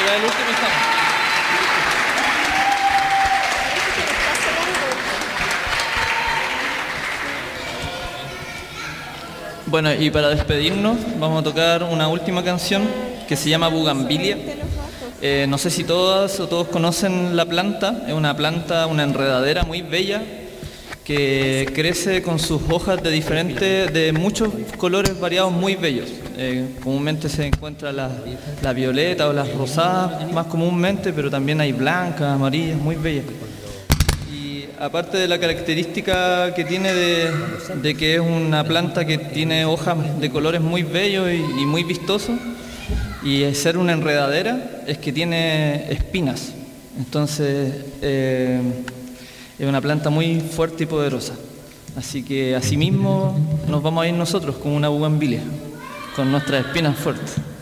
llega el último y estamos. Bueno, y para despedirnos vamos a tocar una última canción que se llama Bugambilia. No sé si todas o todos conocen la planta. Es una planta, una enredadera muy bella que crece con sus hojas de muchos colores variados muy bellos. Comúnmente se encuentra la violeta o las rosadas más comúnmente, pero también hay blancas, amarillas, muy bellas. Aparte de la característica que tiene de que es una planta que tiene hojas de colores muy bellos y muy vistosos, y ser una enredadera es que tiene espinas. Entonces es una planta muy fuerte y poderosa. Así que asimismo nos vamos a ir nosotros con una bugambilia, con nuestras espinas fuertes.